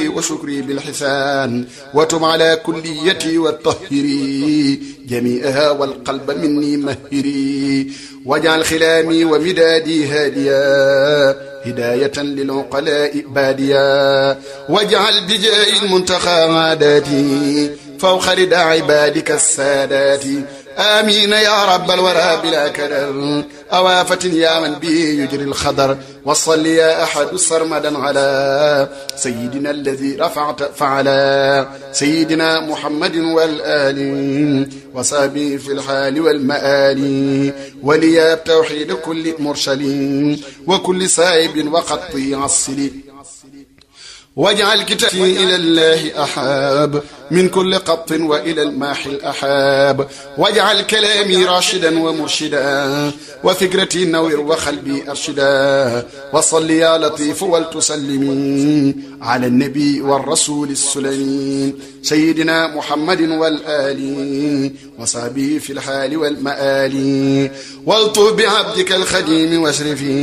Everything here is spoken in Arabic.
وشكري بالحسان وتم على كليتي والطهري جميعها والقلب مني مهري واجعل خلامي ومدادي هاديا هداية للعقلاء باديا واجعل بجاه المنتخى عاداتي فوق ردى عبادك السادات آمين يا رب الورى بلا كدر أوافة يا من به يجري الخضر وصل يا أحد سرمدا على سيدنا الذي رفعت فعلا سيدنا محمد والآل وصحبه في الحال والمآل ولياب توحيد كل مرسلين وكل سائب وقطي عصلي واجعل كتابي إلى الله أحاب من كل قط وإلى الماحي الأحاب واجعل كلامي راشدا ومرشدا وفكرتي نوير وقلبي أرشدا وصل يا لطيف ولتسلمي على النبي والرسول السلمي سيدنا محمد والآل وصحبه في الحال والمآل والطف بعبدك الخديم واشرفي